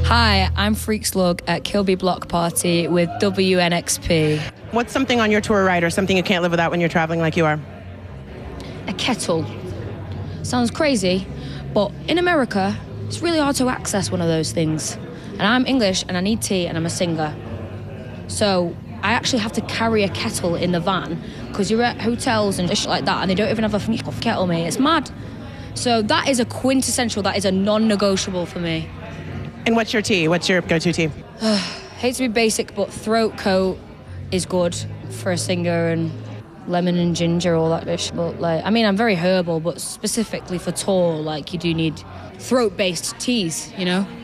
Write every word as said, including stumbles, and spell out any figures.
Hi, I'm Freak Slug at Kilby Block Party with W N X P. What's something on your tour ride or something you can't live without when you're traveling like you are? A kettle. Sounds crazy, but in America, it's really hard to access one of those things. And I'm English and I need tea and I'm a singer. So I actually have to carry a kettle in the van because you're at hotels and shit like that and they don't even have a kettle, mate. It's mad. So that is a quintessential, that is a non-negotiable for me. And what's your tea? What's your go-to tea? Hate to be basic, but throat coat is good for a singer, and lemon and ginger, all that dish. But like, I mean, I'm very herbal, but specifically for tour, like you do need throat-based teas, you know?